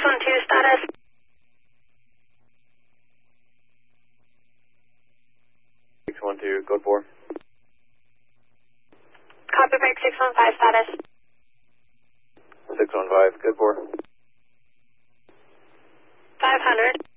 612 status. Code 4. Copy break 615 status. 615, good 4. 500.